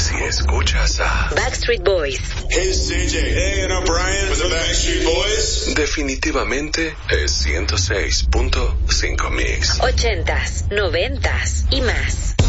si escuchas a Backstreet Boys. Hey, it's CJ. Hey, and I'm Brian with the Backstreet Boys. Definitivamente es 106.5 Mix. 80s, 90s y más.